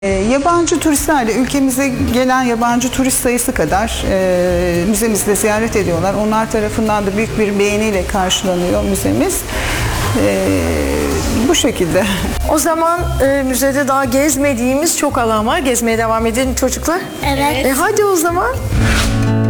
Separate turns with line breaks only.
Yabancı turistlerle ülkemize gelen yabancı turist sayısı kadar müzemizde ziyaret ediyorlar. Onlar tarafından da büyük bir beğeniyle karşılanıyor müzemiz. Bu şekilde.
O zaman müzede daha gezmediğimiz çok alan var. Gezmeye devam edelim çocuklar.
Evet.
Hadi o zaman.